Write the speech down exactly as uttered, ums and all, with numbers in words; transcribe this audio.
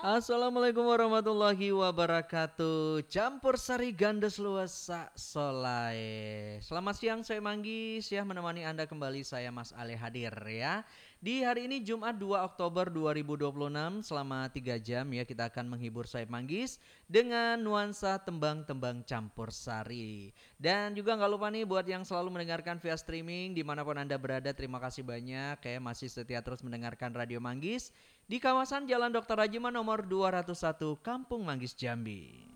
Assalamualaikum warahmatullahi wabarakatuh. Campur sari gandes luas sak solai. Selamat siang, saya Manggis ya, menemani Anda kembali saya Mas Ale hadir ya. Di hari ini Jumat dua Oktober dua ribu dua puluh enam selama tiga jam ya kita akan menghibur saya Manggis dengan nuansa tembang-tembang campur sari. Dan juga nggak lupa nih buat yang selalu mendengarkan via streaming dimanapun Anda berada, terima kasih banyak ya masih setia terus mendengarkan Radio Manggis di kawasan Jalan Dokter Rajiman nomor dua ratus satu Kampung Manggis Jambi.